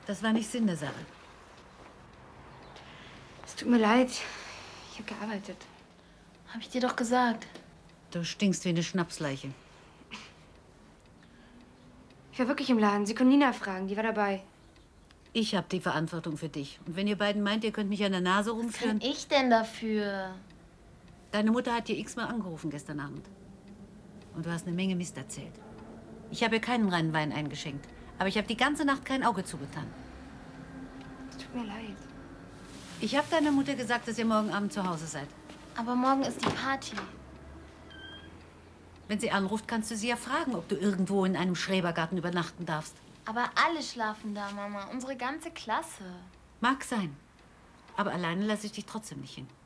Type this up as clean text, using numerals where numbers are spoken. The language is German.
Das war nicht Sinn der Sache. Es tut mir leid. Ich habe gearbeitet. Hab ich dir doch gesagt. Du stinkst wie eine Schnapsleiche. Ich war wirklich im Laden. Sie können Nina fragen. Die war dabei. Ich habe die Verantwortung für dich. Und wenn ihr beiden meint, ihr könnt mich an der Nase rumführen... Was kann ich denn dafür? Deine Mutter hat dir x-mal angerufen gestern Abend. Und du hast eine Menge Mist erzählt. Ich habe ihr keinen reinen Wein eingeschenkt. Aber ich habe die ganze Nacht kein Auge zugetan. Es tut mir leid. Ich habe deiner Mutter gesagt, dass ihr morgen Abend zu Hause seid. Aber morgen ist die Party. Wenn sie anruft, kannst du sie ja fragen, ob du irgendwo in einem Schrebergarten übernachten darfst. Aber alle schlafen da, Mama. Unsere ganze Klasse. Mag sein. Aber alleine lasse ich dich trotzdem nicht hin.